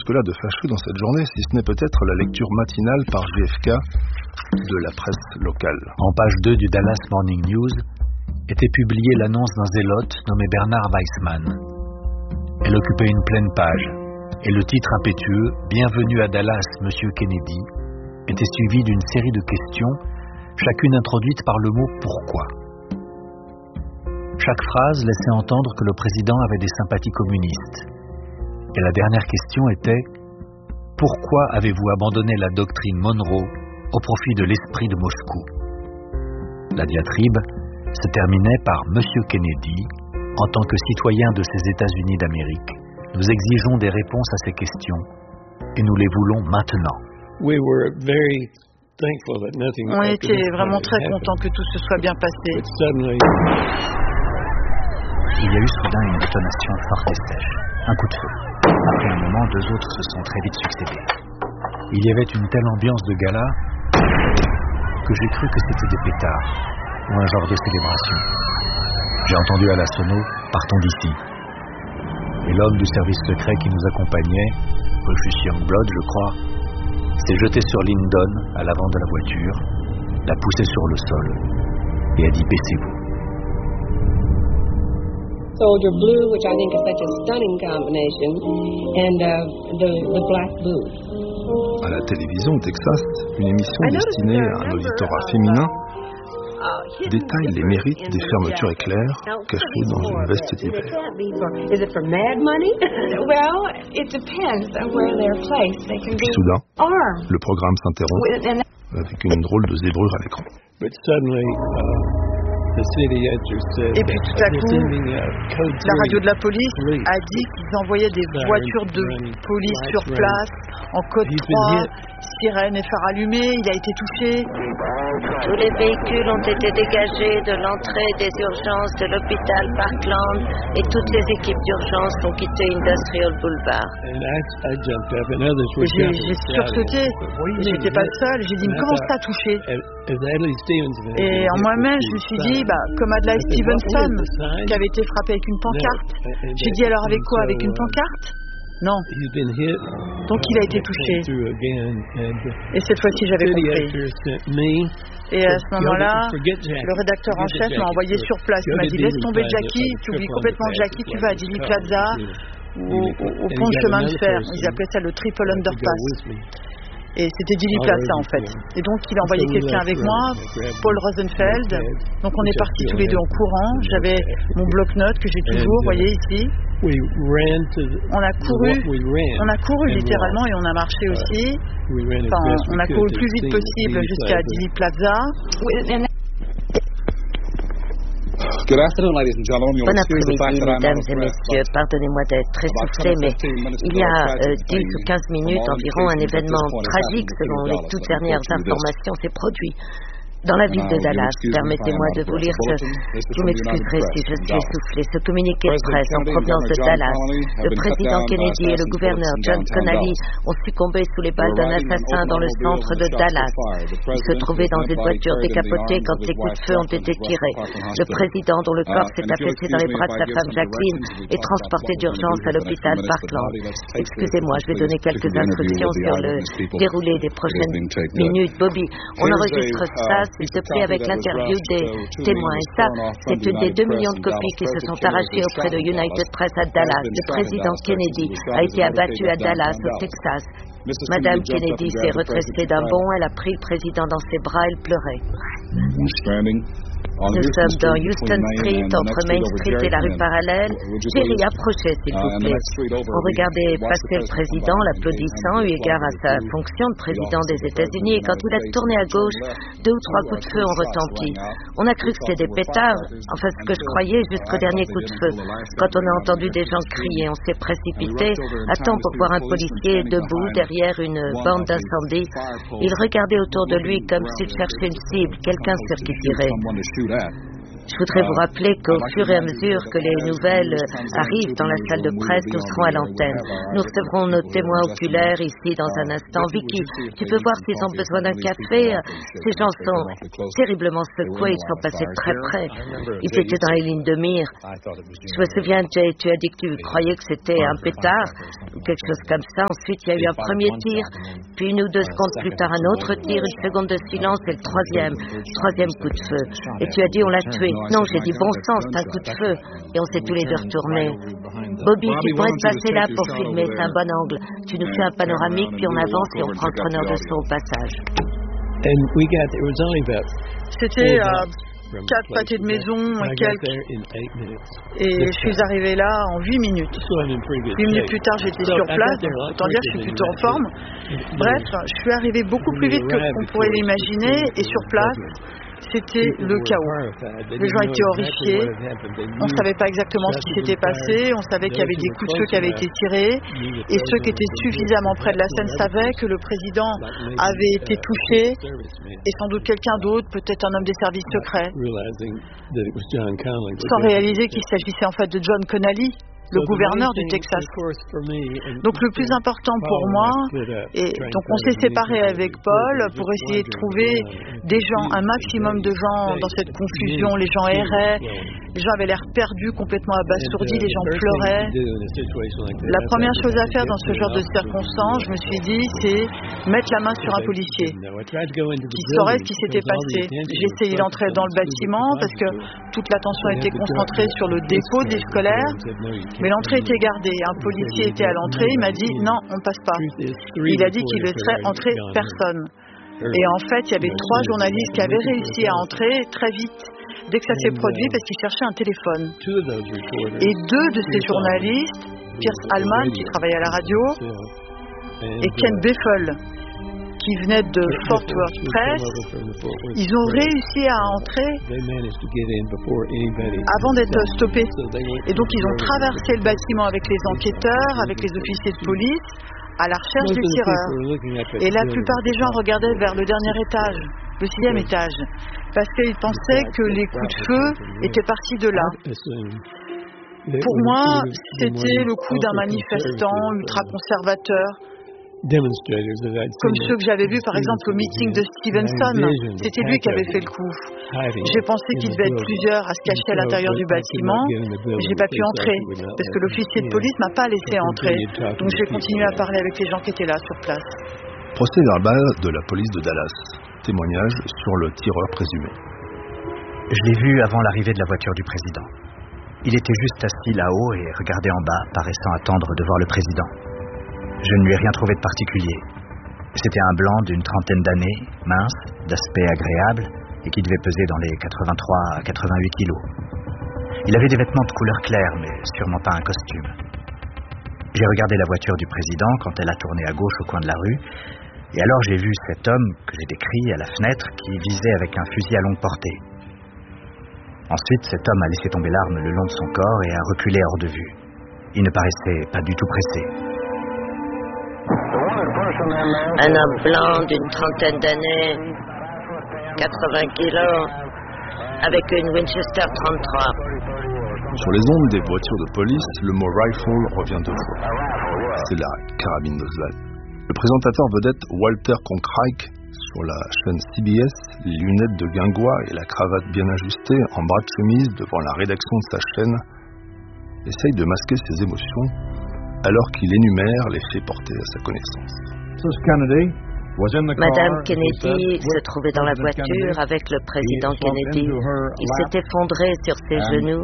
jusque-là de fâcheux dans cette journée, si ce n'est peut-être la lecture matinale par JFK de la presse locale. En page 2 du Dallas Morning News était publiée l'annonce d'un zélote nommé Bernard Weissman. Elle occupait une pleine page, et le titre impétueux « Bienvenue à Dallas, Monsieur Kennedy » était suivi d'une série de questions, chacune introduite par le mot « pourquoi ». Chaque phrase laissait entendre que le président avait des sympathies communistes. Et la dernière question était « Pourquoi avez-vous abandonné la doctrine Monroe au profit de l'esprit de Moscou ?» La diatribe se terminait par « Monsieur Kennedy, en tant que citoyen de ces États-Unis d'Amérique, nous exigeons des réponses à ces questions et nous les voulons maintenant. » On était vraiment très contents que tout se soit bien passé. Il y a eu soudain une détonation forte et sèche, un coup de feu. Après un moment, deux autres se sont très vite succédés. Il y avait une telle ambiance de gala que j'ai cru que c'était des pétards ou un genre de célébration. J'ai entendu à la sono « Partons d'ici ». Et l'homme du service secret qui nous accompagnait, Rufus Youngblood, je crois, s'est jeté sur Lyndon à l'avant de la voiture, l'a poussé sur le sol et a dit « Baissez-vous ». Soldier Blue, which I think is such a stunning combination, and the Black Booth. À la télévision au Texas, une émission destinée à un auditorat féminin détaille les mérites des fermetures éclairs cachées dans une veste d'hiver. Puis soudain, le programme s'interrompt avec une drôle de zébrure à l'écran. Et puis tout à coup, la radio de la police a dit qu'ils envoyaient des voitures de police sur place, en code 3, sirène et phare allumés, il a été touché. Tous les véhicules ont été dégagés de l'entrée des urgences de l'hôpital Parkland et toutes les équipes d'urgence ont quitté Industrial Boulevard. J'ai sursauté, j'étais pas seule, j'ai dit mais comment ça a touché? Et en moi-même je me suis dit comme Adlai Stevenson qui avait été frappé avec une pancarte. J'ai dit alors avec quoi? Avec une pancarte? Non. Donc il a été touché. Et cette fois-ci j'avais compris. Et à ce moment-là, le rédacteur en chef m'a envoyé sur place. Il m'a dit laisse tomber Jackie, tu oublies complètement Jackie, tu vas à Dili Plaza ou au pont de chemin de fer. Ils appelaient ça le Triple Underpass. Et c'était Dili Plaza en fait. Et donc il a envoyé quelqu'un avec moi, Paul Rosenfeld. Donc on est partis tous les deux en courant. J'avais mon bloc-notes que j'ai toujours, vous voyez ici. On a couru littéralement et on a marché aussi. Enfin, on a couru le plus vite possible jusqu'à Dili Plaza. Bon après-midi, mesdames et messieurs. Pardonnez-moi d'être très soufflé, mais il y a 10 ou 15 minutes environ, un événement tragique, selon les toutes dernières informations, s'est produit dans la ville de Dallas. Permettez-moi de vous lire vous m'excuserez si je suis essoufflé, ce communiqué de presse en provenance de Dallas. Le président Kennedy et le gouverneur John Connally ont succombé sous les balles d'un assassin dans le centre de Dallas. Ils se trouvaient dans une voiture décapotée quand les coups de feu ont été tirés. Le président, dont le corps s'est affaissé dans les bras de sa femme Jacqueline, est transporté d'urgence à l'hôpital Parkland. Excusez-moi, je vais donner quelques instructions sur le déroulé des prochaines minutes. Bobby, on enregistre ça, s'il te plaît, avec l'interview des témoins. Et ça, c'est une des 2 millions de copies qui se sont arrachées auprès de United Press à Dallas. Le président Kennedy a été abattu à Dallas, au Texas. Madame Kennedy s'est redressée d'un bond, elle a pris le président dans ses bras, elle pleurait. Nous sommes dans Houston Street, entre Main Street et la rue parallèle. Jerry, approchez, s'il vous plaît. On regardait passer le président, l'applaudissant, eu égard à sa fonction de président des États-Unis. Et quand il a tourné à gauche, 2 ou 3 coups de feu ont retenti. On a cru que c'était des pétards, enfin ce que je croyais jusqu'au dernier coup de feu. Quand on a entendu des gens crier, on s'est précipité à temps pour voir un policier debout derrière une bande d'incendie. Il regardait autour de lui comme s'il cherchait une cible, quelqu'un sur qui tirer. Je voudrais vous rappeler qu'au fur et à mesure que les nouvelles arrivent dans la salle de presse, nous serons à l'antenne. Nous recevrons nos témoins oculaires ici dans un instant. Vicky, tu peux voir s'ils ont besoin d'un café. Ces gens sont terriblement secoués, ils sont passés très près. Ils étaient dans les lignes de mire. Je me souviens, Jay, tu as dit que tu croyais que c'était un pétard ou quelque chose comme ça. Ensuite, il y a eu un premier tir, puis 1 ou 2 secondes plus tard, un autre tir, 1 seconde de silence et le troisième coup de feu. Et tu as dit, on l'a tué. Non, j'ai dit, bon sang, c'est un coup de feu. Et on s'est tous les 2 retournés. Bobby, tu pourrais te passer là pour filmer, c'est un bon angle. Tu nous fais un panoramique, puis on avance et on prend le preneur de son au passage. C'était 4 pâtés de maison et quelques. Et je suis arrivé là en 8 minutes. 8 minutes plus tard, j'étais sur place. Autant dire que je suis plutôt en forme. Bref, je suis arrivé beaucoup plus vite que qu'on pourrait l'imaginer. Et sur place, c'était le chaos. Les gens étaient horrifiés. On ne savait pas exactement ce qui s'était passé. On savait qu'il y avait des coups de feu qui avaient été tirés. Et ceux qui étaient suffisamment près de la scène savaient que le président avait été touché. Et sans doute quelqu'un d'autre, peut-être un homme des services secrets. Sans réaliser qu'il s'agissait en fait de John Connally, le gouverneur du Texas. Donc le plus important pour moi, et donc on s'est séparés avec Paul pour essayer de trouver des gens, un maximum de gens dans cette confusion. Les gens erraient, les gens avaient l'air perdus, complètement abasourdis, les gens pleuraient. La première chose à faire dans ce genre de circonstances, je me suis dit, c'est mettre la main sur un policier qui saurait ce qui s'était passé. J'ai essayé d'entrer dans le bâtiment parce que toute l'attention était concentrée sur le dépôt des scolaires. Mais l'entrée était gardée. Un policier était à l'entrée. Il m'a dit non, on ne passe pas. Il a dit qu'il laisserait entrer personne. Et en fait, il y avait 3 journalistes qui avaient réussi à entrer très vite dès que ça s'est produit parce qu'ils cherchaient un téléphone. Et 2 de ces journalistes, Pierce Allman qui travaillait à la radio et Ken Beffel qui venaient de Fort Worth Press, ils ont réussi à entrer avant d'être stoppés. Et donc ils ont traversé le bâtiment avec les enquêteurs, avec les officiers de police, à la recherche du tireur. Et la plupart des gens regardaient vers le dernier étage, le 6e étage, parce qu'ils pensaient que les coups de feu étaient partis de là. Pour moi, c'était le coup d'un manifestant ultra-conservateur, comme ceux que j'avais vus par exemple au meeting de Stevenson. C'était lui qui avait fait le coup. J'ai pensé qu'il devait être plusieurs à se cacher à l'intérieur du bâtiment, mais j'ai pas pu entrer parce que l'officier de police m'a pas laissé entrer. Donc j'ai continué à parler avec les gens qui étaient là sur place. Procès verbal de la police de Dallas. Témoignage sur le tireur présumé. Je l'ai vu avant l'arrivée de la voiture du président. Il était juste assis là-haut et regardait en bas, paraissant attendre de voir le président. Je ne lui ai rien trouvé de particulier. C'était un blanc d'une 30aine d'années, mince, d'aspect agréable, et qui devait peser dans les 83 à 88 kilos. Il avait des vêtements de couleur claire, mais sûrement pas un costume. J'ai regardé la voiture du président quand elle a tourné à gauche au coin de la rue, et alors j'ai vu cet homme que j'ai décrit à la fenêtre qui visait avec un fusil à longue portée. Ensuite, cet homme a laissé tomber l'arme le long de son corps et a reculé hors de vue. Il ne paraissait pas du tout pressé. Un homme blanc d'une 30aine d'années, 80 kilos, avec une Winchester 33. Sur les ondes des voitures de police, le mot rifle revient 2 fois. C'est la carabine d'Oswald. Le présentateur vedette Walter Cronkite, sur la chaîne CBS, les lunettes de guingois et la cravate bien ajustée en bras de chemise devant la rédaction de sa chaîne, essaye de masquer ses émotions alors qu'il énumère les faits portés à sa connaissance. Madame Kennedy se trouvait dans la voiture avec le président Kennedy. Il s'est effondré sur ses genoux.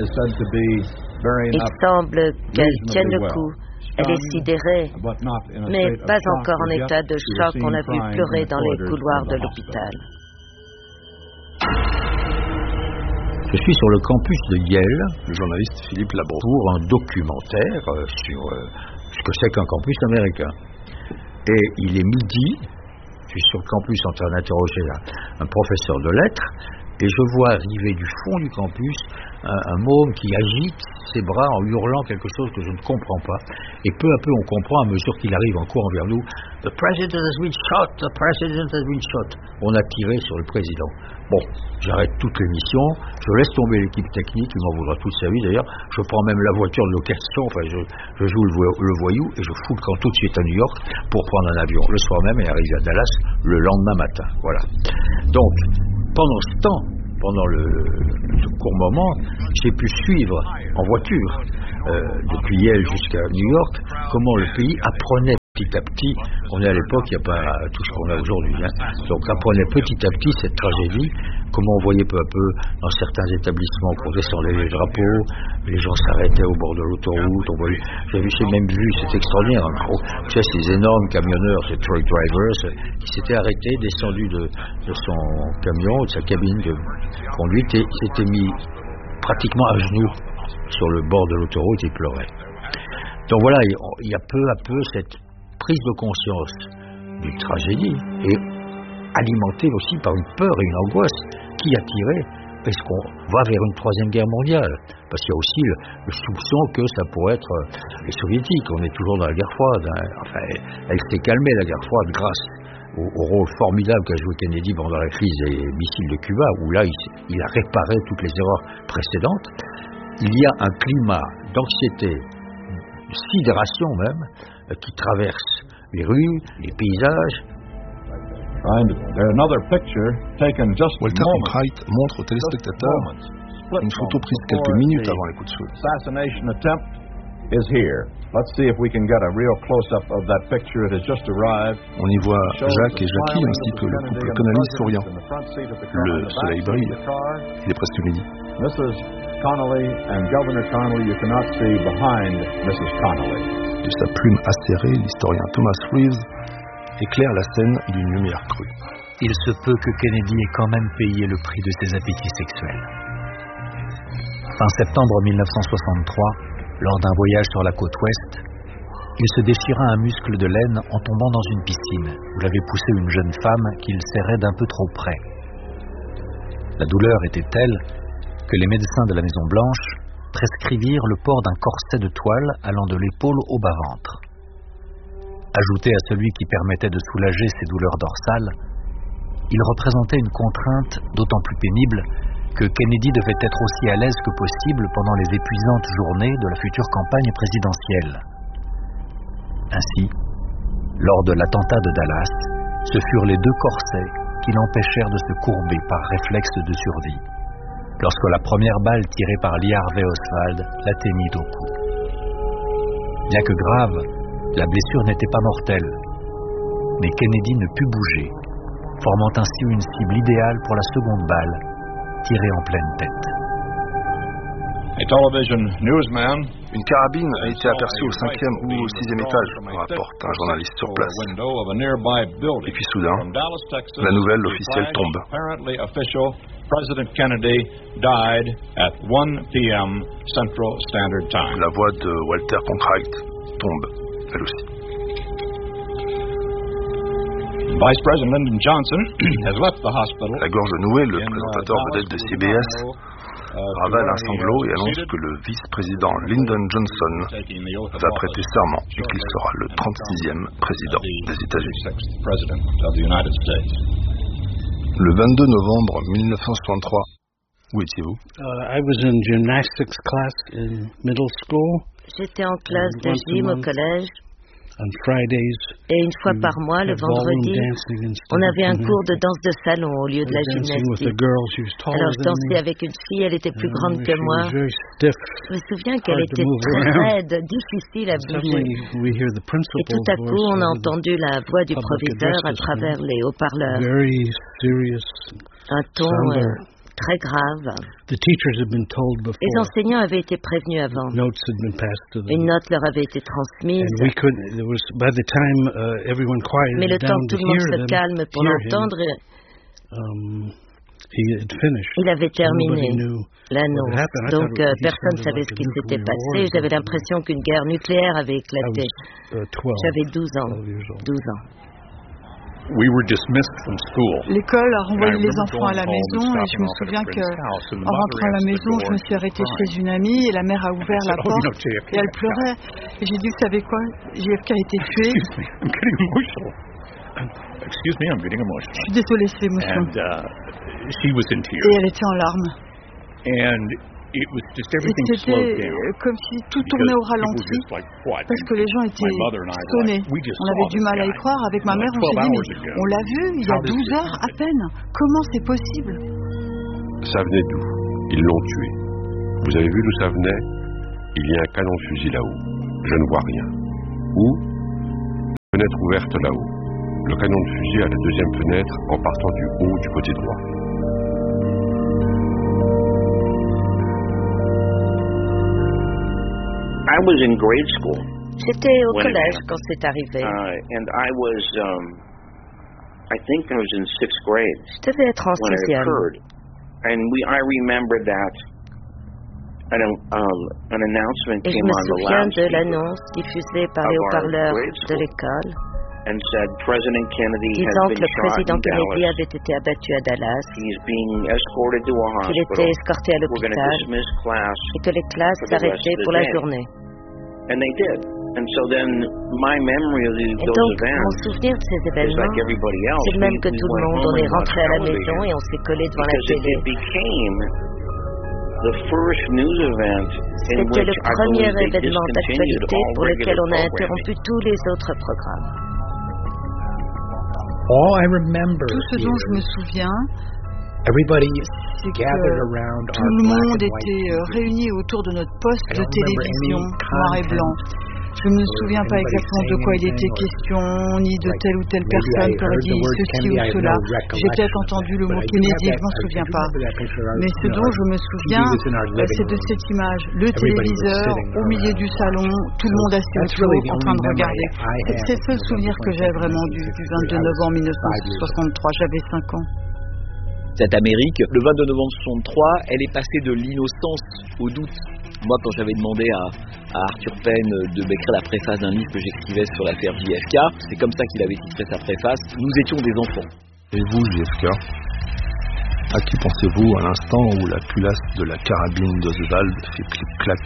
Il semble qu'elle tienne le coup. Elle est sidérée, mais pas encore en état de choc. On l'a vu pleurer dans les couloirs de l'hôpital. Je suis sur le campus de Yale, le journaliste Philippe Labro, pour un documentaire sur ce que c'est qu'un campus américain. Et il est midi, je suis sur le campus en train d'interroger un professeur de lettres, et je vois arriver du fond du campus un môme qui agite ses bras en hurlant quelque chose que je ne comprends pas. Et peu à peu, on comprend à mesure qu'il arrive en courant vers nous. The president has been shot. The president has been shot. On a tiré sur le président. Bon, j'arrête toute l'émission. Je laisse tomber l'équipe technique. Il m'en voudra toute sa vie d'ailleurs. Je prends même la voiture de location. Enfin, je joue le voyou et je fous le camp tout de suite à New York pour prendre un avion le soir même et arriver à Dallas le lendemain matin. Voilà. Donc, pendant ce temps, pendant ce court moment, j'ai pu suivre en voiture, depuis Yale jusqu'à New York, comment le pays apprenait petit à petit. On est à l'époque, il n'y a pas tout ce qu'on a aujourd'hui. Donc apprenait petit à petit cette tragédie, comment on voyait peu à peu dans certains établissements qu'on descendait les drapeaux, les gens s'arrêtaient au bord de l'autoroute. J'ai même vu, c'est extraordinaire, tu sais, ces énormes camionneurs, ces truck drivers, qui s'étaient arrêtés, descendus de son camion, de sa cabine de conduite, et s'étaient mis pratiquement à genoux sur le bord de l'autoroute et pleuraient. Donc voilà, il y a peu à peu cette prise de conscience d'une tragédie et alimentée aussi par une peur et une angoisse qui a tiré. Est-ce qu'on va vers une troisième guerre mondiale? Parce qu'il y a aussi le soupçon que ça pourrait être les soviétiques. On est toujours dans la guerre froide. Enfin, elle s'est calmée, la guerre froide, grâce au rôle formidable qu'a joué Kennedy pendant la crise des missiles de Cuba, où là, il a réparé toutes les erreurs précédentes. Il y a un climat d'anxiété, de sidération même, qui traverse les rues, les paysages. Walter Cronkite montre aux téléspectateurs une photo prise quelques minutes avant les coups de feu. On y voit Jacques et Jackie ainsi que le couple Connolly souriant. Le soleil brille, il est presque midi. De sa plume acérée, l'historien Thomas Reeves éclaire la scène d'une lumière crue. Il se peut que Kennedy ait quand même payé le prix de ses appétits sexuels. Fin septembre 1963, lors d'un voyage sur la côte ouest, il se déchira un muscle de laine en tombant dans une piscine où l'avait poussé une jeune femme qu'il serrait d'un peu trop près. La douleur était telle que les médecins de la Maison Blanche prescrivirent le port d'un corset de toile allant de l'épaule au bas-ventre. Ajouté à celui qui permettait de soulager ses douleurs dorsales, il représentait une contrainte d'autant plus pénible que Kennedy devait être aussi à l'aise que possible pendant les épuisantes journées de la future campagne présidentielle. Ainsi, lors de l'attentat de Dallas, ce furent les deux corsets qui l'empêchèrent de se courber par réflexe de survie, lorsque la première balle tirée par Lee Harvey Oswald l'atteignit au cou. Bien que grave, la blessure n'était pas mortelle, mais Kennedy ne put bouger, formant ainsi une cible idéale pour la seconde balle, tirée en pleine tête. Une carabine a été aperçue au 5e ou au 6e étage, rapporte un journaliste sur place. Et puis soudain, la nouvelle officielle tombe. La voix de Walter Cronkite tombe, elle aussi. La gorge nouée, le présentateur vedette de CBS ravale un sanglot et annonce que le vice-président Lyndon Johnson va prêter serment et qu'il sera le 36e président des États-Unis. Le 22 novembre 1963, où étiez-vous? J'étais en classe de gym au collège. Et une fois par mois, le vendredi, on avait un cours de danse de salon au lieu de la gymnastique. Alors je dansais avec une fille, elle était plus grande que moi. Je me souviens qu'elle était très raide, difficile à bouger. Et tout à coup, on a entendu la voix du proviseur à travers les haut-parleurs. Un ton très grave. Les enseignants avaient été prévenus avant. Une note leur avait été transmise. Mais le temps que tout le monde se calme pour l'entendre, il avait terminé l'annonce. Donc personne ne savait ce qui s'était passé. J'avais l'impression qu'une guerre nucléaire avait éclaté. J'avais 12 ans. L'école a renvoyé les enfants à la maison et je me souviens qu'en rentrant à la maison, je me suis arrêtée chez une amie et la mère a ouvert la porte et elle pleurait. Et j'ai dit, vous savez quoi, JFK a été tué. Je suis désolée, c'est l'émotion. Et elle était en larmes. C'était comme si tout tournait au ralenti parce que les gens étaient sonnés. On avait du mal à y croire. Avec ma mère, on s'est dit, mais on l'a vu il y a 12 heures à peine. Comment c'est possible? Ça venait d'où? Ils l'ont tué. Vous avez vu d'où ça venait? Il y a un canon de fusil là-haut. Je ne vois rien. Où? Fenêtre ouverte là-haut. Le canon de fusil à la deuxième fenêtre en partant du haut du côté droit. J'étais au collège quand c'est arrivé. Je devais être en 6e. Et je me souviens de l'annonce diffusée par les haut-parleurs de l'école disant que le président Kennedy avait été abattu à Dallas, qu'il était escorté à l'hôpital et que les classes s'arrêtaient pour la journée. Et donc, mon souvenir de ces événements, c'est le même que tout le monde. On est rentré à la maison et on s'est collé devant la télé. C'était le premier événement d'actualité pour lequel on a interrompu tous les autres programmes. Tout ce dont je me souviens, c'est que tout le monde était réuni autour de notre poste de télévision noir et blanc. Je ne me souviens pas exactement de quoi il était question, ni de telle ou telle personne qui aurait dit ceci ou cela. J'ai peut-être entendu le mot Kennedy, je ne m'en souviens pas. Mais ce dont je me souviens, c'est de cette image. Le téléviseur, au milieu du salon, tout le monde assis autour, en train de regarder. C'est le seul souvenir que j'ai vraiment du 22 novembre 1963. J'avais 5 ans. Cette Amérique, le 22 novembre 1963, elle est passée de l'innocence au doute. Moi, quand j'avais demandé à Arthur Penn de m'écrire la préface d'un livre que j'écrivais sur l'affaire JFK, c'est comme ça qu'il avait titré sa préface, nous étions des enfants. Et vous, JFK, à qui pensez-vous à l'instant où la culasse de la carabine d'Oswald fait clic-clac?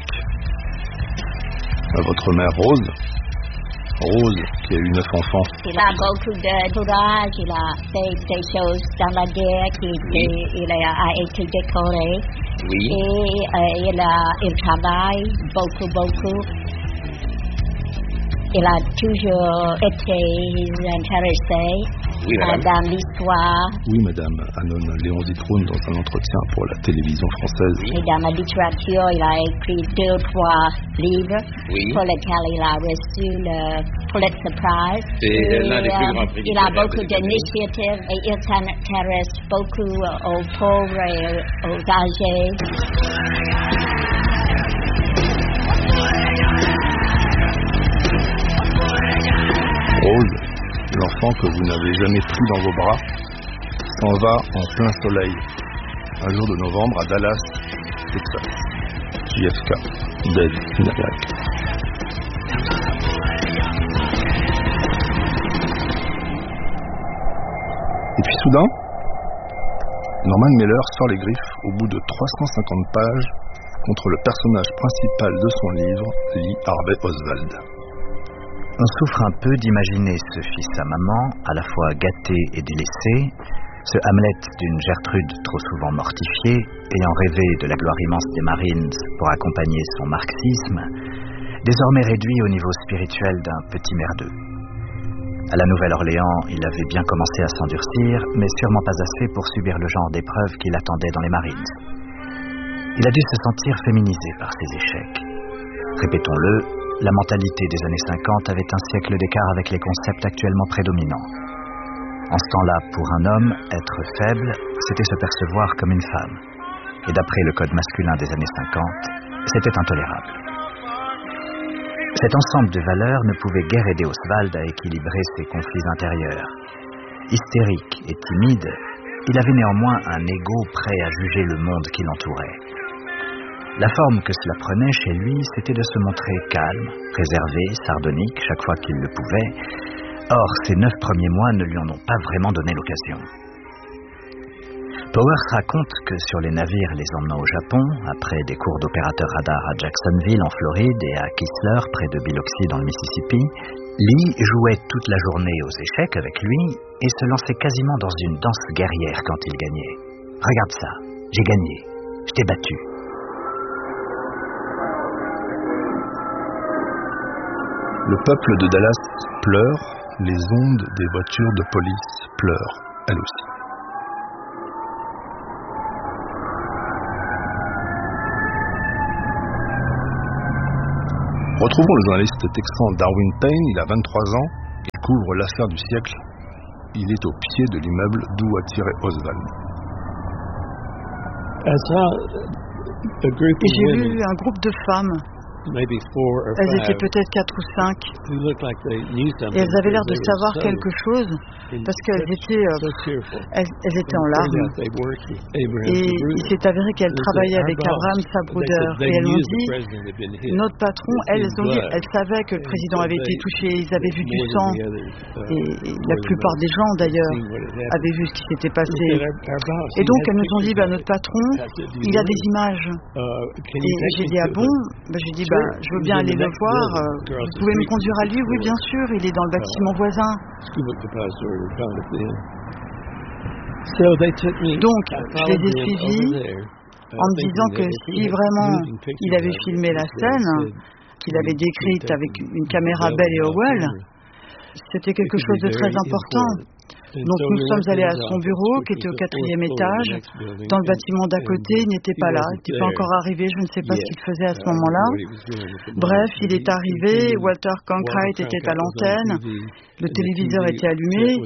À votre mère Rose? Rose, qui a eu 9 enfants. Il a beaucoup de courage, il a fait des choses dans la guerre, il a été décoré. Oui. Et il travaille beaucoup. Il a toujours été intéressé dans l'histoire. Oui, madame, annonce Léon Zitrone dans un entretien pour la télévision française. Et dans la littérature, il a écrit 2 ou 3 livres pour lesquels il a reçu le Pulitzer Prize. C'est l'un des plus grands prix. Il a beaucoup d'initiatives et il s'intéresse beaucoup aux pauvres et aux âgés. Rose, l'enfant que vous n'avez jamais pris dans vos bras, s'en va en plein soleil, un jour de novembre à Dallas, Texas. JFK, dead in Iraq. Et puis soudain, Norman Mailer sort les griffes au bout de 350 pages contre le personnage principal de son livre, Lee Harvey Oswald. On souffre un peu d'imaginer ce fils à maman, à la fois gâté et délaissé, ce Hamlet d'une Gertrude trop souvent mortifiée, ayant rêvé de la gloire immense des Marines pour accompagner son marxisme, désormais réduit au niveau spirituel d'un petit merdeux. À la Nouvelle-Orléans, il avait bien commencé à s'endurcir, mais sûrement pas assez pour subir le genre d'épreuve qui l'attendait dans les Marines. Il a dû se sentir féminisé par ses échecs. Répétons-le, la mentalité des années 50 avait un siècle d'écart avec les concepts actuellement prédominants. En ce temps-là, pour un homme, être faible, c'était se percevoir comme une femme. Et d'après le code masculin des années 50, c'était intolérable. Cet ensemble de valeurs ne pouvait guère aider Oswald à équilibrer ses conflits intérieurs. Hystérique et timide, il avait néanmoins un ego prêt à juger le monde qui l'entourait. La forme que cela prenait chez lui, c'était de se montrer calme, réservé, sardonique chaque fois qu'il le pouvait, Or, ces 9 premiers mois ne lui en ont pas vraiment donné l'occasion. Powers raconte que sur les navires les emmenant au Japon, après des cours d'opérateur radar à Jacksonville en Floride et à Kistler près de Biloxi dans le Mississippi, Lee jouait toute la journée aux échecs avec lui et se lançait quasiment dans une danse guerrière quand il gagnait. « Regarde ça, j'ai gagné, je t'ai battu. » Le peuple de Dallas pleure, les ondes des voitures de police pleurent, elles aussi. Retrouvons le journaliste texan Darwin Payne, il a 23 ans, il couvre l'affaire du siècle. Il est au pied de l'immeuble d'où a tiré Oswald. Et j'ai vu un groupe de femmes. Elles étaient peut-être 4 ou 5 et elles avaient l'air de savoir quelque chose parce qu'elles étaient en larmes et il s'est avéré qu'elles travaillaient avec Abraham Zapruder et elles m'ont dit, notre patron, elles savaient que le président avait été touché, ils avaient vu du sang et la plupart des gens d'ailleurs avaient vu ce qui s'était passé et donc elles nous ont dit, notre patron il a des images et j'ai dit, ah bon? J'ai dit, je veux bien aller le voir. Vous pouvez me conduire à lui? Oui, bien sûr, il est dans le bâtiment voisin. Donc, je les ai suivis en me disant que si vraiment il avait filmé la scène, qu'il avait décrite avec une caméra Bell et Howell, c'était quelque chose de très important. Donc nous sommes allés à son bureau qui était au 4e étage. Dans le bâtiment d'à côté, il n'était pas là, il n'était pas encore arrivé, je ne sais pas ce qu'il faisait à ce moment-là. Bref, il est arrivé, Walter Cronkite était à l'antenne, le téléviseur était allumé.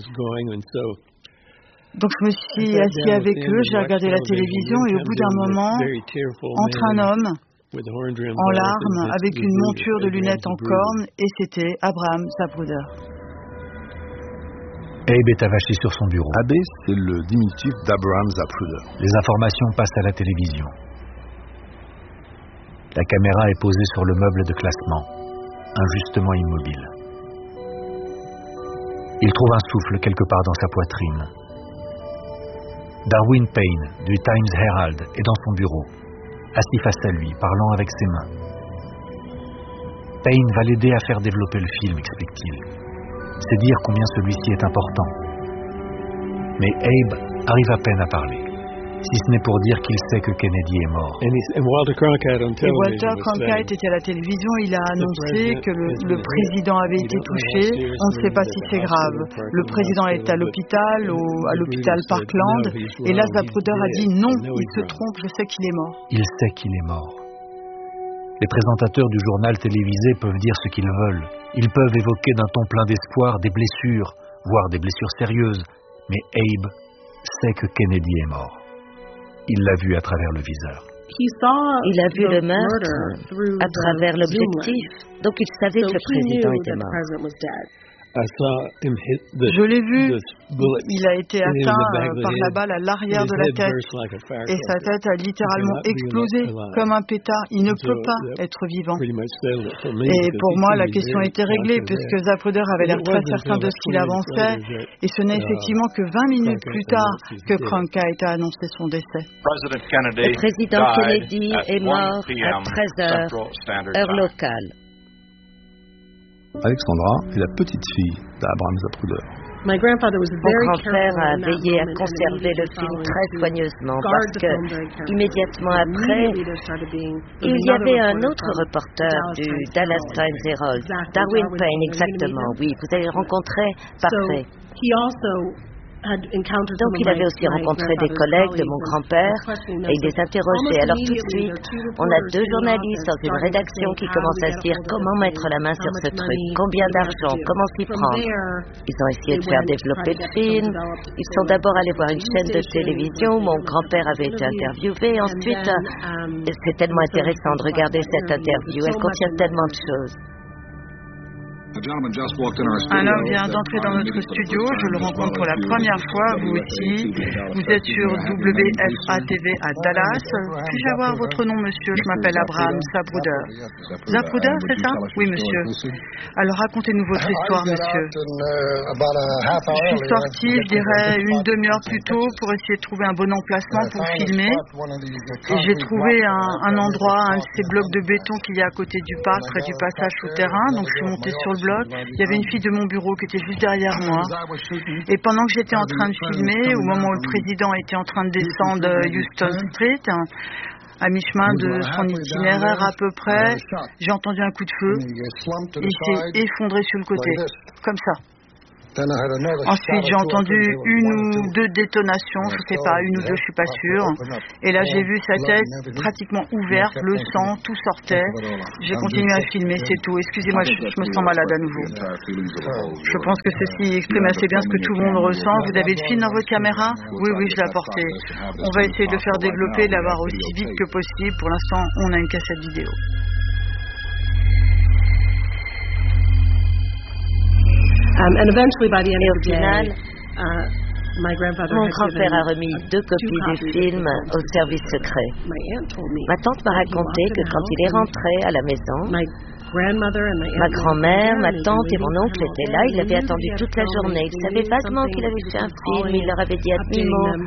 Donc je me suis assis avec eux, j'ai regardé la télévision et au bout d'un moment, entre un homme en larmes avec une monture de lunettes en cornes et c'était Abraham Zapruder. Abe est avaché sur son bureau. Abe, c'est le diminutif d'Abraham Zapruder. Les informations passent à la télévision. La caméra est posée sur le meuble de classement, injustement immobile. Il trouve un souffle quelque part dans sa poitrine. Darwin Payne, du Times Herald, est dans son bureau, assis face à lui, parlant avec ses mains. Payne va l'aider à faire développer le film, explique-t-il. C'est dire combien celui-ci est important. Mais Abe arrive à peine à parler, si ce n'est pour dire qu'il sait que Kennedy est mort. Et Walter Cronkite était à la télévision, il a annoncé que le président avait été touché, on ne sait pas si c'est grave. Le président est à l'hôpital, à l'hôpital Parkland, et là Zapruder a dit non, il se trompe, je sais qu'il est mort. Il sait qu'il est mort. Les présentateurs du journal télévisé peuvent dire ce qu'ils veulent. Ils peuvent évoquer d'un ton plein d'espoir des blessures, voire des blessures sérieuses. Mais Abe sait que Kennedy est mort. Il l'a vu à travers le viseur. Il a vu le meurtre à travers l'objectif. Donc il savait que le président était mort. Je l'ai vu, il a été atteint par la balle à l'arrière de la tête et sa tête a littéralement explosé comme un pétard. Il ne peut pas être vivant. Et pour moi, la question était réglée puisque Zapruder avait l'air très certain de ce qu'il avançait et ce n'est effectivement que 20 minutes plus tard que Cronkite a annoncé son décès. Le président Kennedy est mort à 13h, heure locale. Alexandra est la petite fille d'Abraham Zapruder. Mon grand-père a veillé à conserver le film très soigneusement parce que, immédiatement après, il y avait un autre reporter du Dallas Times Herald, Darwin Payne, exactement, oui, vous avez rencontré, parfait. Donc il avait aussi rencontré des collègues de mon grand-père et il les interrogeait. Alors tout de suite, on a 2 journalistes dans une rédaction qui commencent à se dire comment mettre la main sur ce truc, combien d'argent, comment s'y prendre. Ils ont essayé de faire développer le film. Ils sont d'abord allés voir une chaîne de télévision où mon grand-père avait été interviewé. Ensuite, c'est tellement intéressant de regarder cette interview. Elle contient tellement de choses. Un homme vient d'entrer dans notre studio, je le rencontre pour la première fois, vous aussi. Vous êtes sur WFA TV à Dallas. Puis-je avoir votre nom, monsieur? Je m'appelle Abraham Zapruder. Zapruder, c'est ça? Oui, monsieur. Alors racontez-nous votre histoire, monsieur. Je suis sorti, je dirais, une demi-heure plus tôt pour essayer de trouver un bon emplacement pour filmer. Et j'ai trouvé un endroit, un de ces blocs de béton qu'il y a à côté du parc, près du passage souterrain. Donc je suis montée sur le bloc. Il y avait une fille de mon bureau qui était juste derrière moi. Et pendant que j'étais en train de filmer, au moment où le président était en train de descendre Houston Street, à mi-chemin de son itinéraire à peu près, j'ai entendu un coup de feu et il s'est effondré sur le côté, comme ça. Ensuite, j'ai entendu une ou deux détonations, je ne sais pas, une ou deux, je ne suis pas sûre. Et là, j'ai vu sa tête pratiquement ouverte, le sang, tout sortait. J'ai continué à filmer, c'est tout. Excusez-moi, je me sens malade à nouveau. Je pense que ceci exprime assez bien ce que tout le monde ressent. Vous avez le film dans votre caméra? Oui, je l'ai apporté. On va essayer de le faire développer, de l'avoir aussi vite que possible. Pour l'instant, on a une cassette vidéo. Et au final, mon grand-père a remis 2 copies du film au service secret. Ma tante m'a raconté que quand il est rentré à la maison, ma grand-mère, ma tante et mon oncle étaient là. Il avait attendu toute la journée. Il savait vaguement qu'il avait fait un film. Il leur avait dit à demi-mot.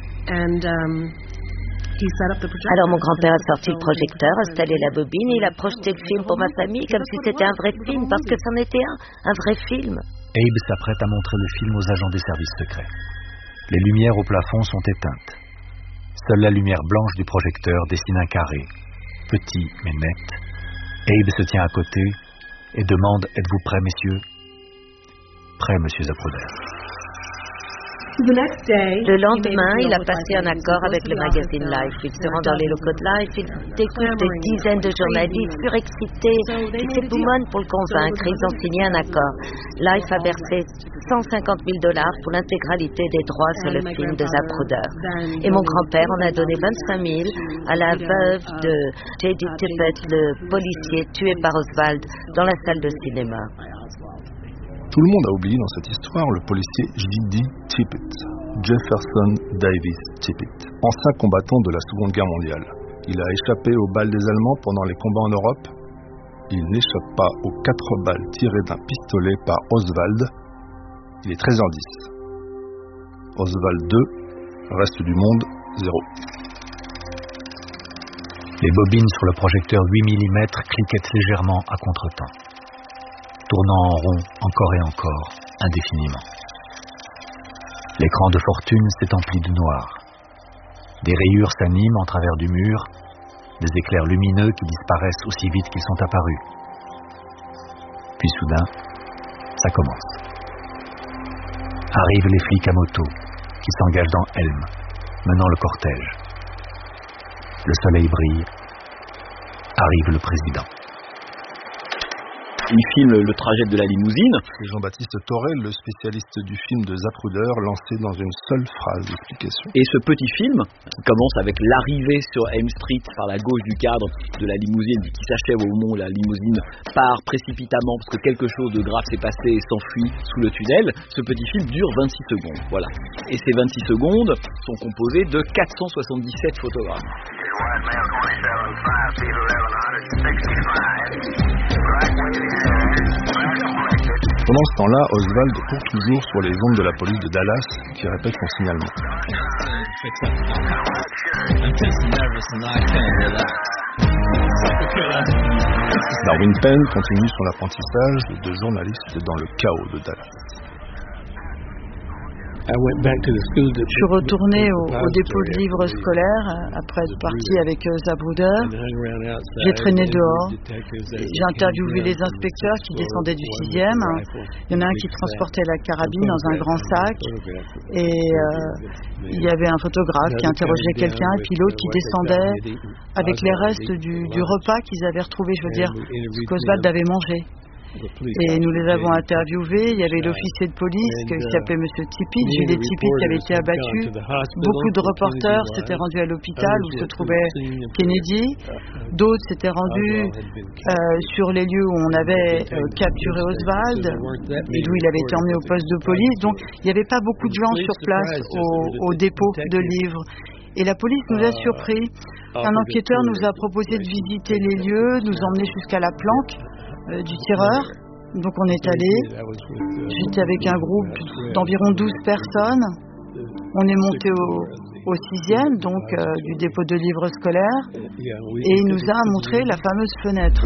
Alors mon grand-père a sorti le projecteur, installé la bobine et il a projeté le film pour ma famille comme si c'était un vrai film, parce que c'en était un vrai film. Abe s'apprête à montrer le film aux agents des services secrets. Les lumières au plafond sont éteintes. Seule la lumière blanche du projecteur dessine un carré, petit mais net. Abe se tient à côté et demande: êtes-vous prêts, messieurs? Prêt, monsieur Zapruder. Le lendemain, il a passé un accord avec le magazine Life. Il se rend dans les locaux de Life, il écoute des dizaines de journalistes surexcités qui s'époumonnent pour le convaincre. Ils ont signé un accord. Life a versé $150 000 pour l'intégralité des droits sur le film de Zapruder. Et mon grand-père en a donné 25 000 à la veuve de J.D. Tippett, le policier tué par Oswald dans la salle de cinéma. Tout le monde a oublié dans cette histoire le policier J.D. Tippett, Jefferson Davis Tippett, ancien combattant de la Seconde Guerre mondiale. Il a échappé aux balles des Allemands pendant les combats en Europe. Il n'échappe pas aux 4 balles tirées d'un pistolet par Oswald. Il est 13h10. Oswald 2, reste du monde 0. Les bobines sur le projecteur 8 mm cliquettent légèrement à contretemps, tournant en rond encore et encore, indéfiniment. L'écran de fortune s'est empli de noir. Des rayures s'animent en travers du mur, des éclairs lumineux qui disparaissent aussi vite qu'ils sont apparus. Puis soudain, ça commence. Arrivent les flics à moto, qui s'engagent dans Elm, menant le cortège. Le soleil brille. Arrive le président. Il filme le trajet de la limousine. C'est Jean-Baptiste Torel, le spécialiste du film de Zapruder, lancé dans une seule phrase d'explication. Et ce petit film, qui commence avec l'arrivée sur Elm Street par la gauche du cadre de la limousine, qui s'achève au moment où la limousine part précipitamment parce que quelque chose de grave s'est passé et s'enfuit sous le tunnel, ce petit film dure 26 secondes. Voilà. Et ces 26 secondes sont composées de 477 photogrammes. Pendant ce temps-là, Oswald court toujours sur les ondes de la police de Dallas qui répète son signalement. Darwin Penn continue son apprentissage de journaliste dans le chaos de Dallas. Je suis retourné au dépôt de livres scolaires après être parti avec Zapruder. J'ai traîné dehors. J'ai interviewé les inspecteurs qui descendaient du 6e. Il y en a un qui transportait la carabine dans un grand sac. Et il y avait un photographe qui interrogeait quelqu'un, et puis l'autre qui descendait avec les restes du repas qu'ils avaient retrouvé, je veux dire, ce qu'Oswald avait mangé. Et nous les avons interviewés. Il y avait l'officier de police qui s'appelait M. Tippit, Gilles Tippit, qui avait été abattu. Beaucoup de reporters s'étaient rendus à l'hôpital où se trouvait Kennedy. D'autres s'étaient rendus sur les lieux où on avait capturé Oswald et d'où il avait été emmené au poste de police. Donc il n'y avait pas beaucoup de gens sur place au dépôt de livres. Et la police nous a surpris. Un enquêteur nous a proposé de visiter les lieux, nous emmener jusqu'à la planque du tireur. Donc on est allé. J'étais avec un groupe d'environ 12 personnes. On est monté au 6e, donc du dépôt de livres scolaires. Et il nous a montré la fameuse fenêtre.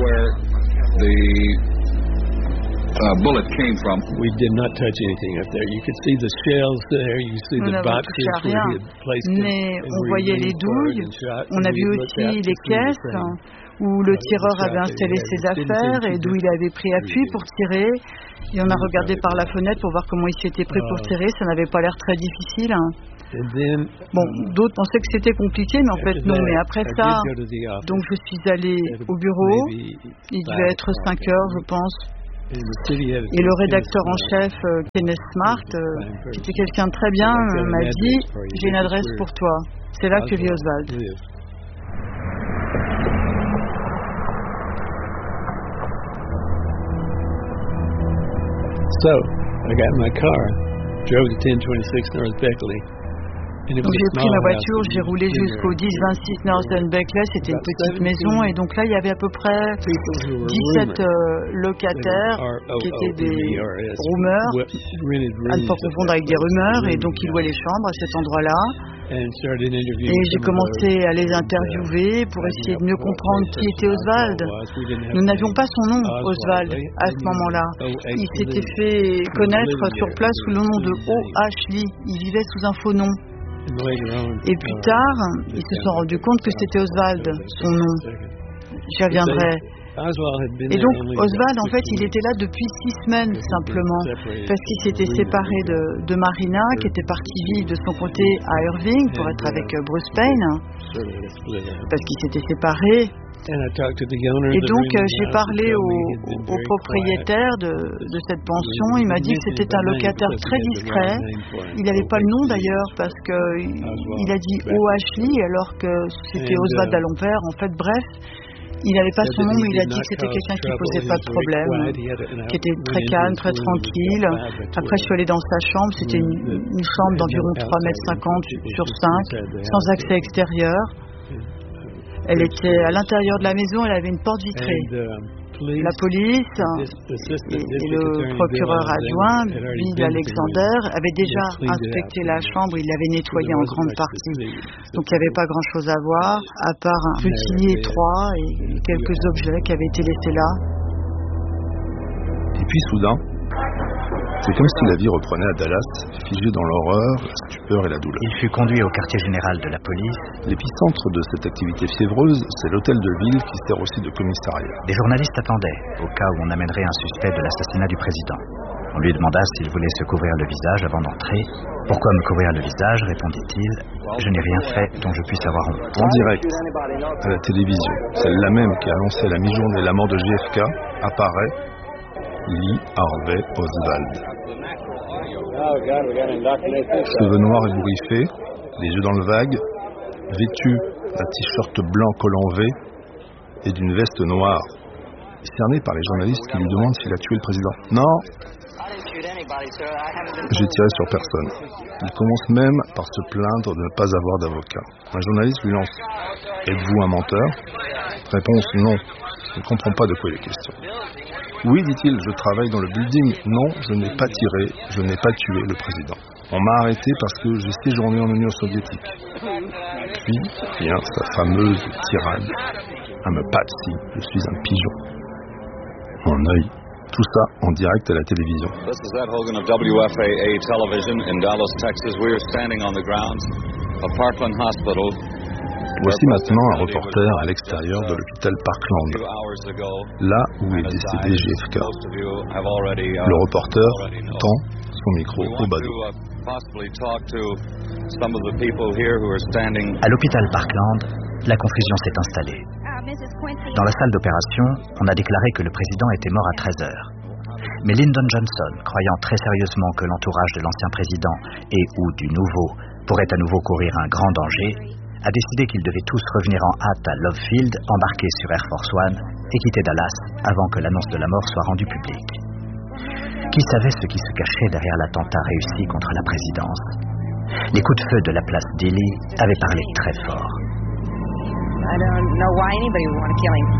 Bullet came from. We did not touch anything up there. You could see the shells there. You see the boxes where he had placed them. Mais on voyait les douilles. On a vu aussi les caisses où le tireur avait installé ses affaires et d'où il avait pris appui pour tirer. Et on a regardé par la fenêtre pour voir comment il s'était pris pour tirer. Ça n'avait pas l'air très difficile. Bon, d'autres pensaient que c'était compliqué, mais en fait non. Mais après ça, donc je suis allé au bureau. Il devait être 5 heures, je pense. Et le rédacteur en chef, Kenneth Smart, qui était quelqu'un de très bien, m'a dit « J'ai une adresse pour toi. C'est là que vit Oswald. » So, I got in my car, drove to 1026 North Beckley. Donc j'ai pris ma voiture, j'ai roulé jusqu'au 1026 Northern Beckley, c'était une petite maison et donc là il y avait à peu près 17 locataires qui étaient des roomers, à ne pas confondre avec des rumeurs, et donc ils louaient les chambres à cet endroit-là. Et j'ai commencé à les interviewer pour essayer de mieux comprendre qui était Oswald. Nous n'avions pas son nom, Oswald, à ce moment-là. Il s'était fait connaître sur place sous le nom de O.H. Lee. Il vivait sous un faux nom. Et plus tard, ils se sont rendus compte que c'était Oswald, son nom. J'y reviendrai. Et donc, Oswald, en fait, il était là depuis 6 semaines, simplement, parce qu'il s'était séparé de Marina, qui était partie vivre de son côté à Irving pour être avec Bruce Payne, parce qu'ils s'étaient séparés. Et donc, j'ai parlé au propriétaire de cette pension. Il m'a dit que c'était un locataire très discret. Il n'avait pas le nom d'ailleurs, parce qu'il a dit O.H. Lee, alors que c'était Oswald d'Alembert. En fait, bref, il n'avait pas son nom, mais il a dit que c'était quelqu'un qui ne posait pas de problème, qui était très calme, très tranquille. Après, je suis allée dans sa chambre. C'était une chambre d'environ 3,50 m sur 5, sans accès extérieur. Elle était à l'intérieur de la maison, elle avait une porte vitrée. La police et le procureur adjoint, Bill Alexander, avaient déjà inspecté la chambre, ils l'avaient nettoyée en grande partie. Donc il n'y avait pas grand-chose à voir, à part un petit lit étroit et quelques objets qui avaient été laissés là. Et puis soudain, c'est comme si la vie reprenait à Dallas, figée dans l'horreur, la stupeur et la douleur. Il fut conduit au quartier général de la police. L'épicentre de cette activité fiévreuse, c'est l'hôtel de ville qui sert aussi de commissariat. Des journalistes attendaient, au cas où on amènerait un suspect de l'assassinat du président. On lui demanda s'il voulait se couvrir le visage avant d'entrer. « Pourquoi me couvrir le visage ?» répondit-il. « Je n'ai rien fait dont je puisse avoir honte. » En direct, à la télévision, celle-là même qui a annoncé à la mi-journée la mort de JFK, apparaît Lee Harvey Oswald. Cheveux noirs ébouriffés, les yeux dans le vague, vêtu d'un t-shirt blanc collant V et d'une veste noire, cerné par les journalistes qui lui demandent s'il a tué le président. Non, j'ai tiré sur personne. Il commence même par se plaindre de ne pas avoir d'avocat. Un journaliste lui lance « Êtes-vous un menteur ?» Réponse « Non, je ne comprends pas de quoi il est question. » Oui, dit-il, je travaille dans le building. Non, je n'ai pas tiré, je n'ai pas tué le président. On m'a arrêté parce que j'ai séjourné en Union soviétique. Puis vient sa fameuse tirade. I'm a patsy, je suis un pigeon. Mon œil. Tout ça en direct à la télévision. This is Ed Hogan of WFAA Television in Dallas, Texas. We are standing on the grounds of Parkland Hospital. Voici maintenant un reporter à l'extérieur de l'hôpital Parkland, là où est décédé JFK. Le reporter tend son micro au badaud. À l'hôpital Parkland, la confusion s'est installée. Dans la salle d'opération, on a déclaré que le président était mort à 13h. Mais Lyndon Johnson, croyant très sérieusement que l'entourage de l'ancien président et ou du nouveau pourrait à nouveau courir un grand danger, a décidé qu'ils devaient tous revenir en hâte à Love Field, embarquer sur Air Force One et quitter Dallas avant que l'annonce de la mort soit rendue publique. Qui savait ce qui se cachait derrière l'attentat réussi contre la présidence? Les coups de feu de la place Dilley avaient parlé très fort. I don't know why anybody would want to kill him.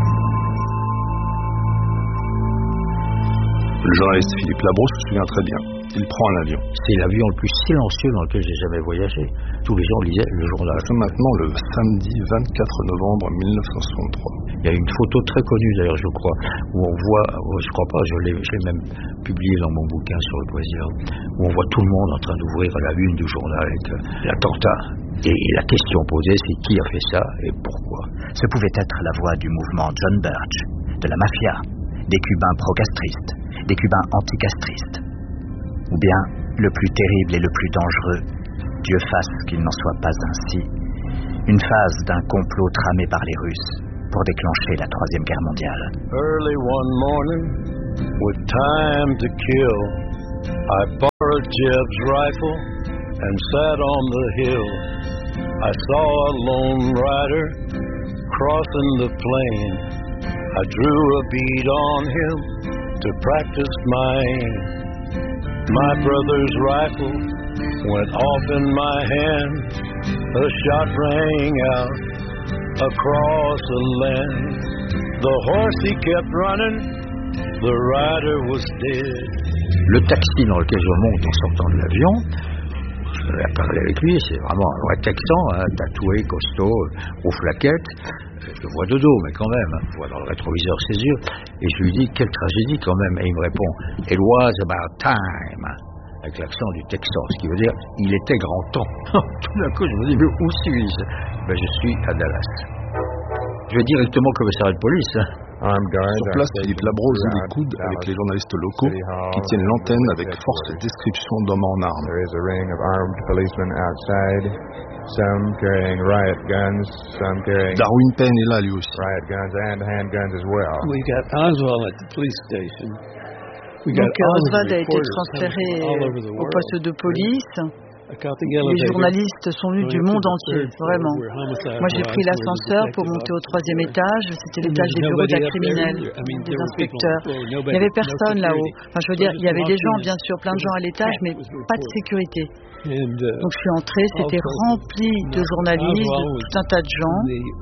Le journaliste Philippe Labro se souvient très bien. Il prend un avion. C'est l'avion le plus silencieux dans lequel j'ai jamais voyagé. Tous les gens lisaient le journal. C'est maintenant le samedi 24 novembre 1963. Il y a une photo très connue d'ailleurs, je crois, où on voit, je crois pas, je l'ai même publié dans mon bouquin sur le Brésil, où on voit tout le monde en train d'ouvrir la une du journal avec l'attentat. Et la question posée, c'est qui a fait ça et pourquoi. Ce pouvait être la voix du mouvement John Birch, de la mafia, des Cubains pro-castristes, des Cubains anti-castristes. Ou bien, le plus terrible et le plus dangereux, Dieu fasse qu'il n'en soit pas ainsi, une phase d'un complot tramé par les Russes pour déclencher la Troisième Guerre mondiale. Early one morning, with time to kill, I borrowed Jeb's rifle and sat on the hill. I saw a lone rider crossing the plain. I drew a bead on him to practice my aim. My brother's rifle went off in my hand. A shot rang out across the land. The horse he kept running, the rider was dead. Le taxi dans lequel je monte en sortant de l'avion, je vais parler avec lui, c'est vraiment un vrai texan, tatoué, costaud, aux flaquettes. Je le vois de dos, mais quand même, je vois dans le rétroviseur ses yeux. Et je lui dis, quelle tragédie quand même. Et il me répond, it was about time, avec l'accent du Texas, ce qui veut dire, il était grand temps. Tout d'un coup, je me dis, mais où suis-je? Ben, je suis à Dallas. Je vais directement au commissariat de police. Sur place, Philippe Labro joue les coudes avec les journalistes locaux qui tiennent l'antenne avec force description d'hommes en armes. Darwin Penn est là lui aussi. Donc Oswald a été transféré au poste de police. Les journalistes sont venus du monde entier, vraiment. Moi, j'ai pris l'ascenseur pour monter au 3e étage. C'était l'étage des bureaux d'affaires criminels, des inspecteurs. Il n'y avait personne là-haut. Enfin, je veux dire, il y avait des gens, bien sûr, plein de gens à l'étage, mais pas de sécurité. Donc, je suis entré, c'était rempli de journalistes, de tout un tas de gens.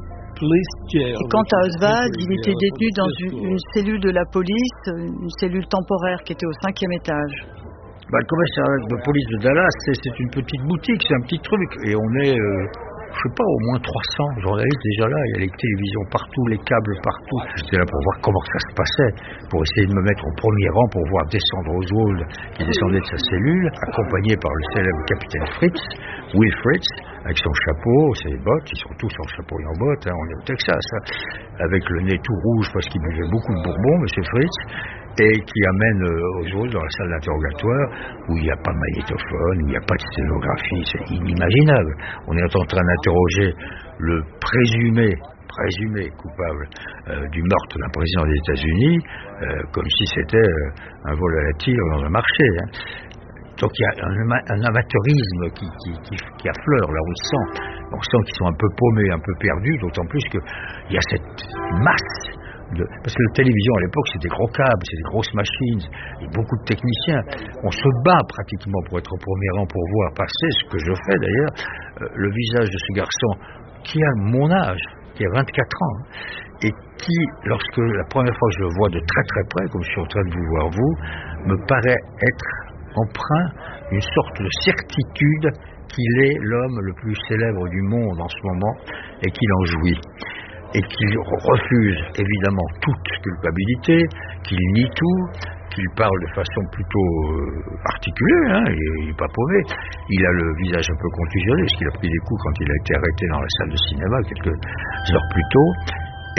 Et quant à Oswald, il était détenu dans une cellule de la police, une cellule temporaire qui était au 5e étage. Le commissariat de police de Dallas, c'est une petite boutique, c'est un petit truc. Et on est, je sais pas, au moins 300 journalistes déjà là. Il y a les télévisions partout, les câbles partout. J'étais là pour voir comment ça se passait, pour essayer de me mettre au premier rang, pour voir descendre Oswald, qui descendait de sa cellule, accompagné par le célèbre capitaine Fritz, Will Fritz, avec son chapeau, ses bottes, ils sont tous en chapeau et en bottes, on est au Texas, avec le nez tout rouge parce qu'il buvait beaucoup de bourbon, monsieur Fritz, et qui amène Oswald dans la salle d'interrogatoire où il n'y a pas de magnétophone, où il n'y a pas de sténographie, c'est inimaginable. On est en train d'interroger le présumé coupable du meurtre d'un président des États-Unis, comme si c'était un vol à la tire dans un marché. Donc il y a un amateurisme qui affleure là, on sent qu'ils sont un peu paumés, un peu perdus, d'autant plus qu'il y a cette masse. Parce que la télévision à l'époque c'est des gros câbles, c'est des grosses machines, il y a beaucoup de techniciens. On se bat pratiquement pour être au premier rang pour voir passer, ce que je fais d'ailleurs, le visage de ce garçon qui a mon âge, qui a 24 ans, et qui, lorsque la première fois que je le vois de très très près, comme je suis en train de vous voir vous, me paraît être empreint d'une sorte de certitude qu'il est l'homme le plus célèbre du monde en ce moment et qu'il en jouit. Et qu'il refuse évidemment toute culpabilité, qu'il nie tout, qu'il parle de façon plutôt articulée, il n'est pas paumé. Il a le visage un peu contusionné, parce qu'il a pris des coups quand il a été arrêté dans la salle de cinéma quelques heures plus tôt. Et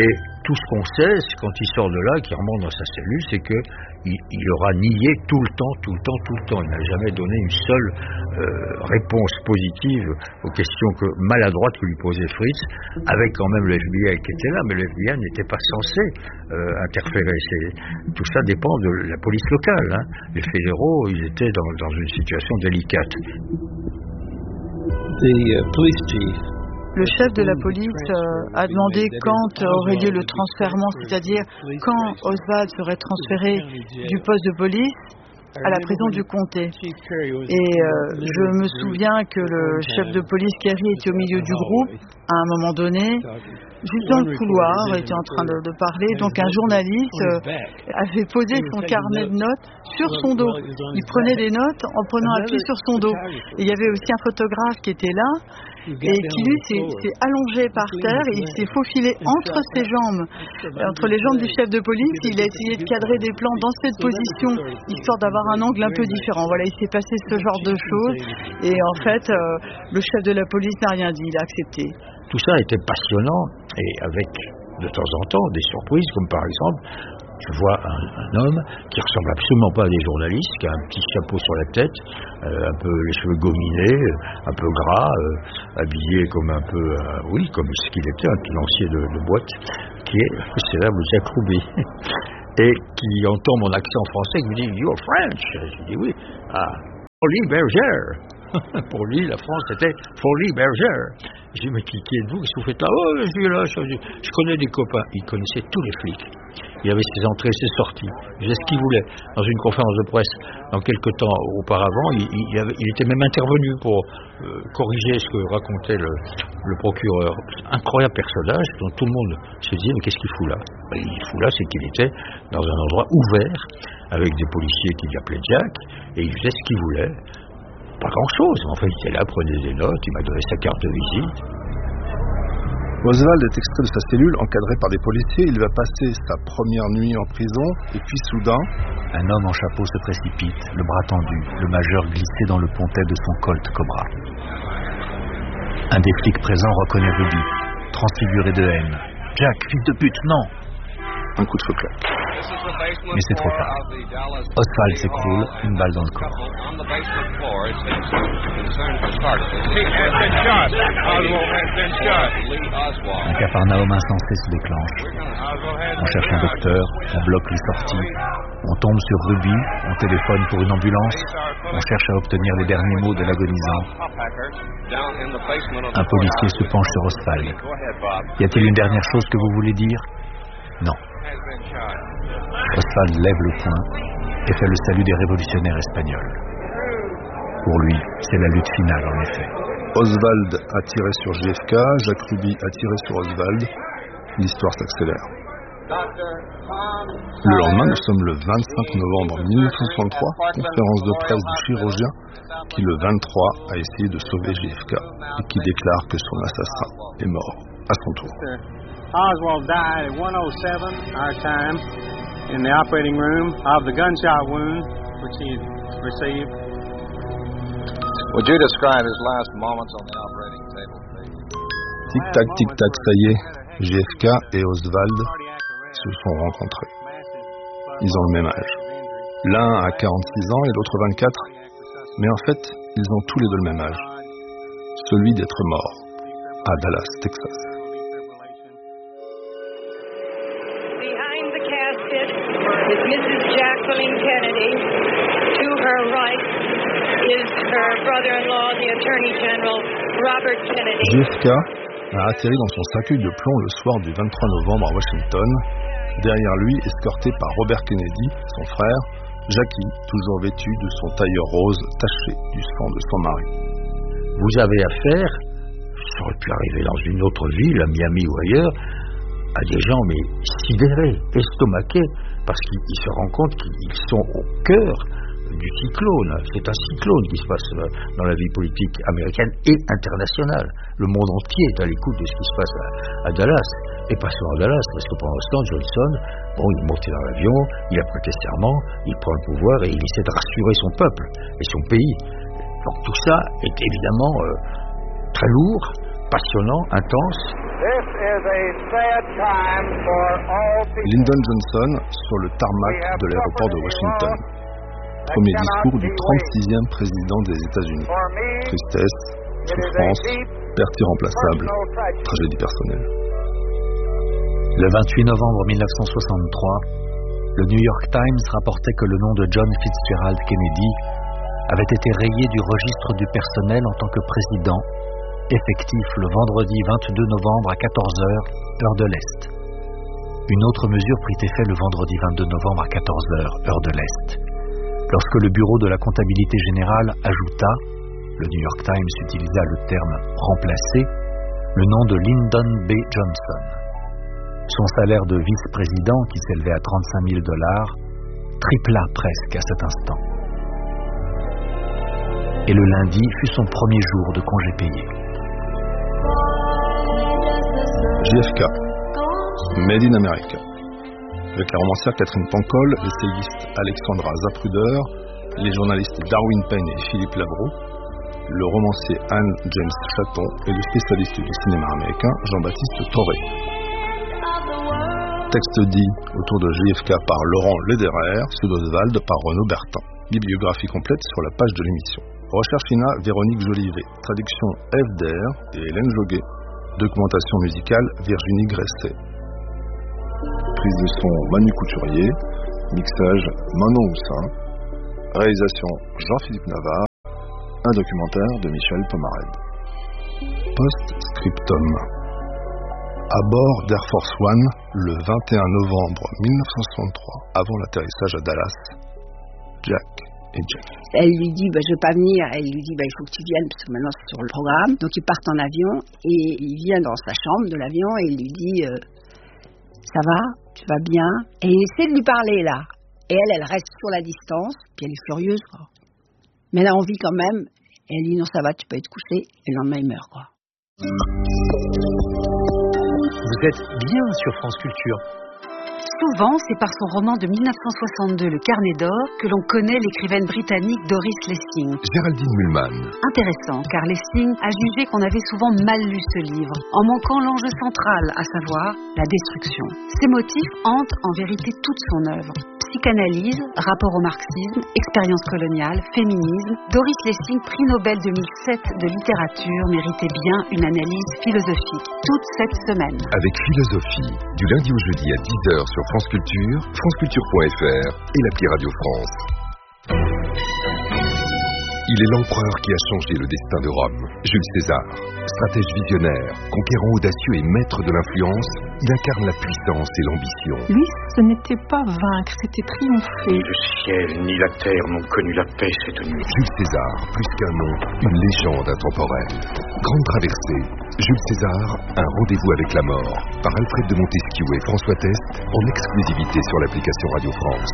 tout ce qu'on sait, quand il sort de là, qu'il remonte dans sa cellule, c'est qu'il aura nié tout le temps. Il n'a jamais donné une seule réponse positive aux questions maladroites que lui posait Fritz, avec quand même le FBI qui était là, mais le FBI n'était pas censé interférer. Tout ça dépend de la police locale. Hein. Les fédéraux, ils étaient dans une situation délicate. Police chief. Le chef de la police a demandé quand aurait lieu le transfèrement, c'est-à-dire quand Oswald serait transféré du poste de police à la prison du comté. Et je me souviens que le chef de police Kerry était au milieu du groupe à un moment donné, juste dans le couloir, était en train de parler. Donc un journaliste avait posé son carnet de notes sur son dos. Il prenait des notes en prenant appui sur son dos. Et il y avait aussi un photographe qui était là et qui lui s'est allongé par terre et il s'est faufilé entre ses jambes, entre les jambes du chef de police. Il a essayé de cadrer des plans dans cette position histoire d'avoir un angle un peu différent. Voilà, il s'est passé ce genre de choses et en fait le chef de la police n'a rien dit, il a accepté. Tout ça était passionnant et avec de temps en temps des surprises, comme par exemple je vois un homme qui ressemble absolument pas à des journalistes, qui a un petit chapeau sur la tête, un peu les cheveux gominés, un peu gras, habillé comme un peu, comme ce qu'il était, un tenancier de boîte, qui est le célèbre Jack Ruby, et qui entend mon accent français, qui me dit « You're French ». Je dis « Oui ». « Ah, Folie Bergère ». Pour lui, la France, c'était Folie Bergère. Je dis, mais qui êtes-vous? Qu'est-ce que vous faites là? Oh, je suis là. Je connais des copains. Il connaissait tous les flics. Il avait ses entrées, ses sorties. Il faisait ce qu'il voulait. Dans une conférence de presse, dans quelques temps auparavant, il était même intervenu pour corriger ce que racontait le procureur. Incroyable personnage dont tout le monde se disait, mais qu'est-ce qu'il fout là? Il fout là, c'est qu'il était dans un endroit ouvert, avec des policiers qui l'appelaient Jack, et il faisait ce qu'il voulait. Pas grand-chose. En fait, il était là, prenait des notes, il m'a donné sa carte de visite. Oswald est extrait de sa cellule, encadré par des policiers. Il va passer sa première nuit en prison, et puis soudain... Un homme en chapeau se précipite, le bras tendu, le majeur glissé dans le pontet de son Colt Cobra. Un des flics présents reconnaît Ruby, transfiguré de haine. « Jack, fils de pute, non !» Un coup de feu claque. Mais c'est trop tard. Oswald s'écroule, une balle dans le corps. Un capharnaüm insensé se déclenche. On cherche un docteur, on bloque les sorties, on tombe sur Ruby, on téléphone pour une ambulance, on cherche à obtenir les derniers mots de l'agonisant. Un policier se penche sur Oswald. Y a-t-il une dernière chose que vous voulez dire? Non. Oswald lève le poing et fait le salut des révolutionnaires espagnols. Pour lui, c'est la lutte finale en effet. Oswald a tiré sur JFK, Jack Ruby a tiré sur Oswald. L'histoire s'accélère. Le lendemain, nous sommes le 25 novembre 1933, conférence de presse du chirurgien qui, le 23, a essayé de sauver JFK et qui déclare que son assassin est mort à son tour. Oswald died at 1:07 our time in the operating room of the gunshot wound which he received. Would you describe his last moments on the operating table, please? Tic-tac, tic-tac, ça y est, JFK et Oswald se sont rencontrés. Ils ont le même âge. L'un a 46 ans et l'autre 24, mais en fait, ils ont tous les deux le même âge. Celui d'être mort à Dallas, Texas. Is Mrs. Jacqueline Kennedy. To her right is her brother-in-law, the Attorney General, Robert Kennedy. JFK a atterri dans son cercueil de plomb le soir du 23 novembre à Washington. Derrière lui, escorté par Robert Kennedy, son frère, Jackie, toujours vêtu de son tailleur rose taché du sang de son mari. Vous avez affaire, ça aurait pu arriver dans une autre ville, à Miami ou ailleurs, à des gens mais sidérés, estomaqués, parce qu'ils se rendent compte qu'ils sont au cœur du cyclone. C'est un cyclone qui se passe dans la vie politique américaine et internationale. Le monde entier est à l'écoute de ce qui se passe à Dallas. Et pas seulement à Dallas, parce que pendant ce temps, Johnson, il est monté dans l'avion, il a prêté serment, il prend le pouvoir et il essaie de rassurer son peuple et son pays. Donc tout ça est évidemment très lourd, passionnant, intense. Lyndon Johnson sur le tarmac de l'aéroport de Washington. Premier discours du 36e président des États-Unis. Tristesse, souffrance, perte irremplaçable, tragédie personnelle. Le 28 novembre 1963, le New York Times rapportait que le nom de John Fitzgerald Kennedy avait été rayé du registre du personnel en tant que président, effectif le vendredi 22 novembre à 14h, heure de l'Est. Une autre mesure prit effet le vendredi 22 novembre à 14h, heure de l'Est, lorsque le bureau de la comptabilité générale ajouta, le New York Times utilisa le terme « remplacé », le nom de Lyndon B. Johnson. Son salaire de vice-président, qui s'élevait à $35 000, tripla presque à cet instant. Et le lundi fut son premier jour de congé payé. JFK, Made in America. Avec la romancière Catherine Pancol, l'essayiste Alexandra Zapruder, les journalistes Darwin Payne et Philippe Labro, le romancier Anne James Chatton et le spécialiste du cinéma américain Jean-Baptiste Toré. Texte dit autour de JFK par Laurent Lederer, Pseudo-Oswald par Renaud Bertin. Bibliographie complète sur la page de l'émission. Recherche INA, Véronique Jolivet. Traduction FDR et Hélène Joguet. Documentation musicale, Virginie Gresset. Prise de son, Manu Couturier. Mixage, Manon Houssin. Réalisation, Jean-Philippe Navarre. Un documentaire de Michel Pomarède. Post-scriptum. À bord d'Air Force One, le 21 novembre 1963, avant l'atterrissage à Dallas, Jack et Jeff. Elle lui dit, je veux pas venir. Elle lui dit, il faut que tu viennes, parce que maintenant c'est sur le programme. Donc ils partent en avion, et il vient dans sa chambre de l'avion, et il lui dit, ça va, tu vas bien? Et il essaie de lui parler, là. Et elle reste sur la distance, puis elle est furieuse, quoi. Mais elle a envie quand même, et elle dit, non, ça va, tu peux être couché, et le lendemain, il meurt, quoi. Vous êtes bien sur France Culture. Souvent, c'est par son roman de 1962, Le Carnet d'or, que l'on connaît l'écrivaine britannique Doris Lessing. Géraldine Mühlmann. Intéressant, car Lessing a jugé qu'on avait souvent mal lu ce livre, en manquant l'enjeu central, à savoir la destruction. Ces motifs hantent en vérité toute son œuvre. Psychanalyse, rapport au marxisme, expérience coloniale, féminisme, Doris Lessing, prix Nobel 2007 de littérature, méritait bien une analyse philosophique, toute cette semaine. Avec Philosophie, du lundi au jeudi à 10h sur France Culture, franceculture.fr et l'appli Radio France. Il est l'empereur qui a changé le destin de Rome. Jules César, stratège visionnaire, conquérant audacieux et maître de l'influence, il incarne la puissance et l'ambition. Lui, ce n'était pas vaincre, c'était triompher. Ni le ciel ni la terre n'ont connu la paix cette nuit. Jules César, plus qu'un nom, une légende intemporelle. Grande traversée, Jules César, un rendez-vous avec la mort, par Alfred de Montesquieu et François Test, en exclusivité sur l'application Radio France.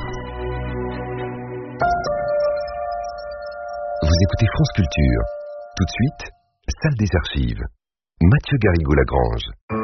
Vous écoutez France Culture. Tout de suite, salle des archives. Mathieu Garrigou-Lagrange.